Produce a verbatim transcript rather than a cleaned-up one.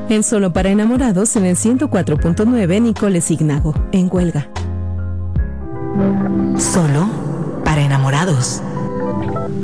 En Solo para Enamorados, en el ciento cuatro punto nueve, Nicole Signago, en huelga. Solo para enamorados.